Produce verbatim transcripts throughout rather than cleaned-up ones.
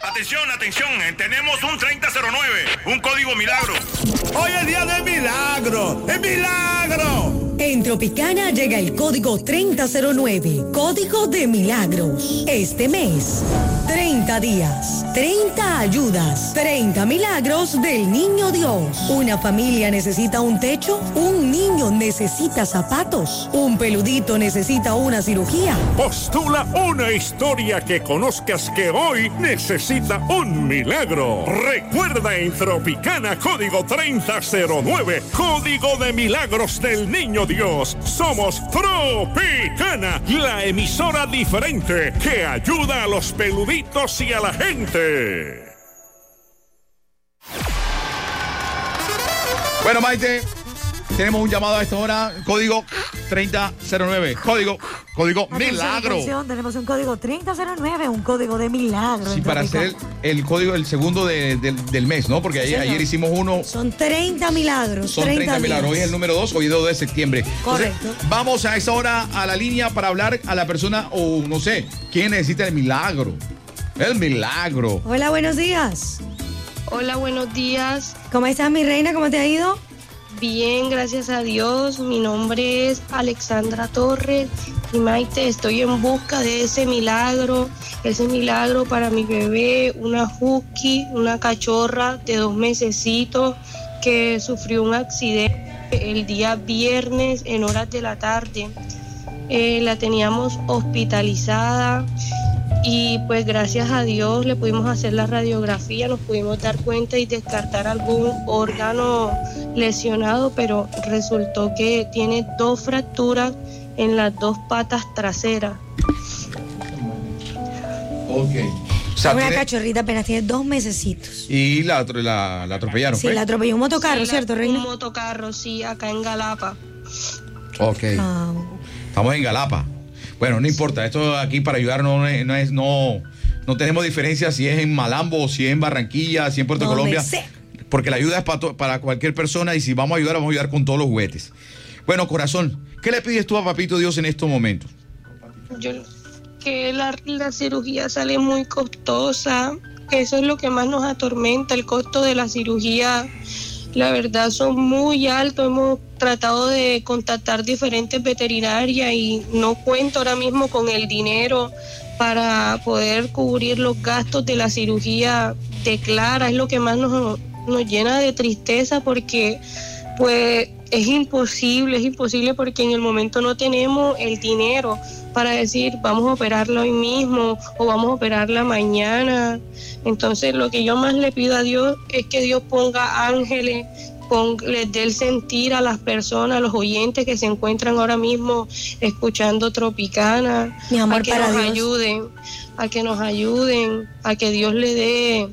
Atención, atención, eh, tenemos un treinta cero nueve, un código milagro. Hoy es día de milagro, ¡es milagro! En Tropicana llega el código treinta cero nueve, código de milagros. Este mes, treinta días, treinta ayudas, treinta milagros del Niño Dios. Una familia necesita un techo, un niño necesita zapatos, un peludito necesita una cirugía. Postula una historia que conozcas que hoy necesita un milagro. Recuerda en Tropicana, código treinta cero nueve, código de milagros del Niño Dios. Somos Tropicana, la emisora diferente que ayuda a los peluditos y a la gente. Bueno, Maite, tenemos un llamado a esta hora, código treinta cero nueve, código, código atención, milagro. Atención, tenemos un código treinta cero nueve, un código de milagro. Sí, para hacer el, el código, el segundo de, de, del mes, ¿no? Porque ayer, ayer hicimos uno. Son treinta milagros. Son treinta, treinta milagros. Hoy es el número dos, hoy es dos de septiembre. Correcto. Entonces, vamos a esa hora a la línea para hablar a la persona, o no sé, ¿quién necesita el milagro? El milagro. Hola, buenos días. Hola, buenos días. ¿Cómo estás, mi reina? ¿Cómo te ha ido? Bien, gracias a Dios. Mi nombre es Alexandra Torres y Maite, estoy en busca de ese milagro, ese milagro para mi bebé, una husky, una cachorra de dos mesecitos que sufrió un accidente el día viernes en horas de la tarde. Eh, la teníamos hospitalizada y pues gracias a Dios le pudimos hacer la radiografía, nos pudimos dar cuenta y descartar algún órgano lesionado, pero resultó que tiene dos fracturas en las dos patas traseras. Ok. O sea, una tiene... cachorrita apenas tiene dos mesecitos. Y la, la, la atropellaron. Sí, ¿pues? la atropelló un motocarro, sí, ¿cierto, Reina? Un motocarro, sí, acá en Galapa. Ok. Ah. Estamos en Galapa. Bueno, no importa, esto aquí para ayudar no, no es, no, no tenemos diferencia si es en Malambo, si es en Barranquilla, si es en Puerto Donde Colombia. sea. Porque la ayuda es para, to, para cualquier persona y si vamos a ayudar, vamos a ayudar con todos los juguetes. Bueno, corazón, ¿qué le pides tú a Papito Dios en estos momentos? Yo, que la, la cirugía sale muy costosa, eso es lo que más nos atormenta, el costo de la cirugía. La verdad son muy altos, hemos tratado de contactar diferentes veterinarias y no cuento ahora mismo con el dinero para poder cubrir los gastos de la cirugía de Clara, es lo que más nos, nos llena de tristeza porque pues es imposible, es imposible porque en el momento no tenemos el dinero para decir vamos a operarla hoy mismo o vamos a operarla mañana. Entonces lo que yo más le pido a Dios es que Dios ponga ángeles, ponga, les dé el sentir a las personas, a los oyentes que se encuentran ahora mismo escuchando Tropicana, Mi amor, a que para nos Dios. ayuden, a que nos ayuden, a que Dios le dé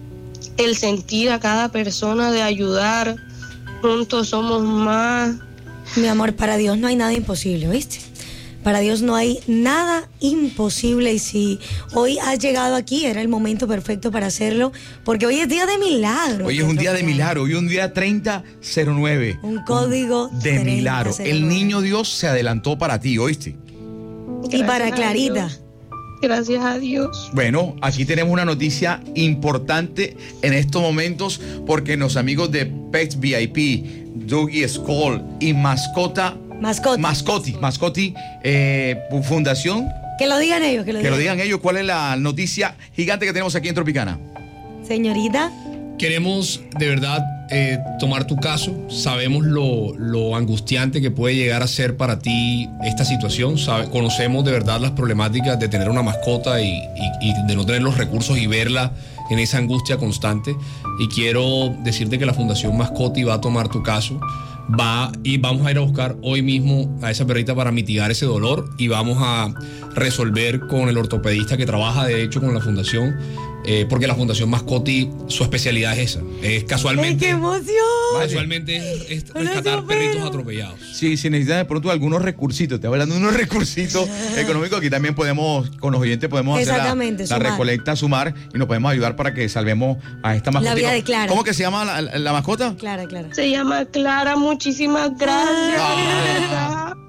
el sentir a cada persona de ayudar. Juntos somos más. Mi amor, para Dios no hay nada imposible, ¿viste? Para Dios no hay nada imposible y si hoy has llegado aquí era el momento perfecto para hacerlo porque hoy es día de milagro. Hoy es un día de milagro, hoy es un día treinta cero nueve. Un código de milagro. treinta cero nueve. El Niño Dios se adelantó para ti, ¿oíste? Y para Gracias a Clarita. Dios. Gracias a Dios. Bueno, aquí tenemos una noticia importante en estos momentos porque los amigos de Pets V I P, Doggy Skull y Mascota Mascoti. Mascoti, Mascoti eh, Fundación. Que lo digan ellos, que lo Que digan. lo digan ellos, ¿cuál es la noticia gigante que tenemos aquí en Tropicana? Señorita. Queremos de verdad eh, tomar tu caso. Sabemos lo, lo angustiante que puede llegar a ser para ti esta situación. Sabe, conocemos de verdad las problemáticas de tener una mascota y, y, y de no tener los recursos y verla en esa angustia constante. Y quiero decirte que la Fundación Mascoti va a tomar tu caso. Va y vamos a ir a buscar hoy mismo a esa perrita para mitigar ese dolor y vamos a resolver con el ortopedista que trabaja de hecho con la fundación, eh, porque la Fundación Mascoti, su especialidad es esa, es casualmente. ¡Ay, qué emoción! Casualmente es, es rescatar perritos atropellados. Sí, si necesitan de pronto algunos recursitos, te hablando de unos recursitos económicos, aquí también podemos, con los oyentes podemos hacer la, la sumar. recolecta, sumar y nos podemos ayudar para que salvemos a esta mascota. La vida de Clara. ¿Cómo que se llama la, la, la mascota? Clara, Clara. Se llama Clara, muchísimas gracias. Ah.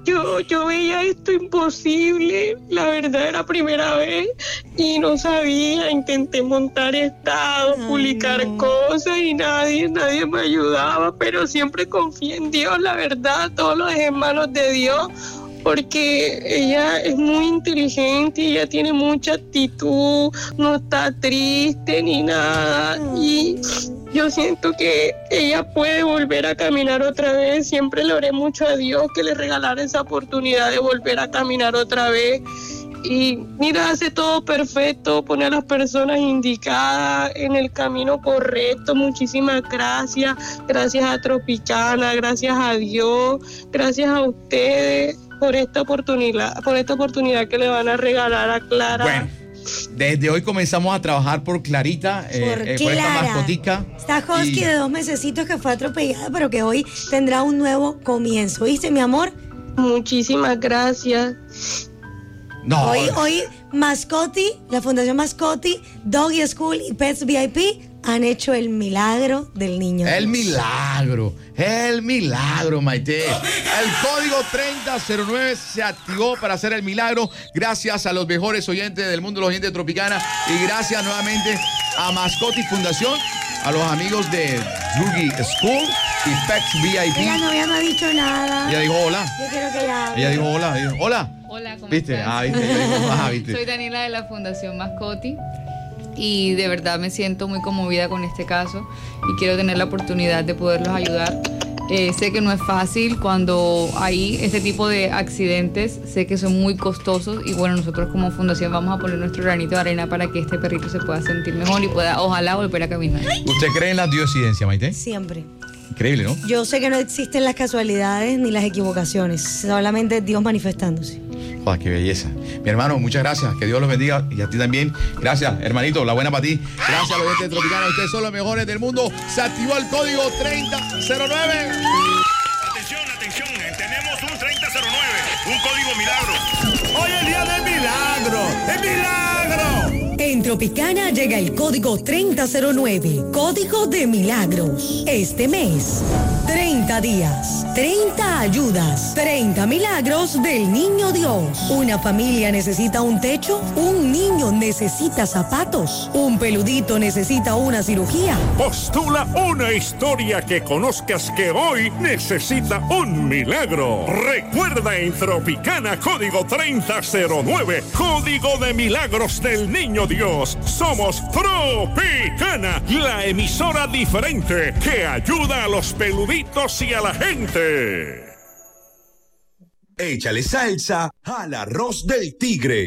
Yo, yo veía esto imposible, la verdad era primera vez y no sabía, intenté montar estados, Ay, publicar no. cosas y nadie, nadie me ayudaba, pero siempre confié en Dios, la verdad, todo lo dejé en manos de Dios, porque ella es muy inteligente, ella tiene mucha actitud, no está triste ni nada y yo siento que ella puede volver a caminar otra vez. Siempre le oré mucho a Dios que le regalara esa oportunidad de volver a caminar otra vez. Y mira, hace todo perfecto, pone a las personas indicadas en el camino correcto. Muchísimas gracias. Gracias a Tropicana, gracias a Dios, gracias a ustedes por esta oportunidad, por esta oportunidad que le van a regalar a Clara. Bueno, desde hoy comenzamos a trabajar por Clarita, eh, Por eh, por esta Clara. mascotica. Esta husky Y- de dos mesecitos que fue atropellada, pero que hoy tendrá un nuevo comienzo. ¿Viste, mi amor? Muchísimas gracias. No, Hoy, hoy Mascoti, la Fundación Mascoti, Doggy School y Pets V I P han hecho el milagro del niño. el Dios. milagro, el milagro, Maite. El código treinta cero nueve se activó para hacer el milagro gracias a los mejores oyentes del mundo, los oyentes de Tropicana, y gracias nuevamente a Mascoti Fundación, a los amigos de Doggy School y Pets V I P. Ella no, ella no ha dicho nada. Ella dijo hola. Yo quiero que ella hable. Ella dijo hola. Dijo, hola. Hola, ¿cómo ¿Viste? estás? Ah, viste. Ella dijo, ah, viste. Soy Daniela de la Fundación Mascoti y de verdad me siento muy conmovida con este caso y quiero tener la oportunidad de poderlos ayudar. Eh, sé que no es fácil cuando hay este tipo de accidentes, sé que son muy costosos y bueno, nosotros como fundación vamos a poner nuestro granito de arena para que este perrito se pueda sentir mejor y pueda ojalá volver a caminar. ¿Usted cree en la diosidencia, Maite? Siempre. Increíble, ¿no? Yo sé que no existen las casualidades ni las equivocaciones, solamente Dios manifestándose. Joder, qué belleza. Mi hermano, muchas gracias. Que Dios los bendiga. Y a ti también. Gracias, hermanito. La buena para ti. Gracias a los oyentes de Tropicana. Ustedes son los mejores del mundo. Se activó el código treinta cero nueve. Atención, atención, tenemos un treinta cero nueve, un código milagro. Hoy es día de milagro. ¡Es milagro! En Tropicana llega el código treinta cero nueve, código de milagros. Este mes, treinta días, treinta ayudas, treinta milagros del Niño Dios. Una familia necesita un techo, un niño necesita zapatos, un peludito necesita una cirugía. Postula una historia que conozcas que hoy necesita un milagro. Recuerda en Tropicana código treinta cero nueve, código de milagros del Niño Dios. Somos Tropicana, la emisora diferente que ayuda a los peluditos y a la gente. Échale salsa al arroz del tigre.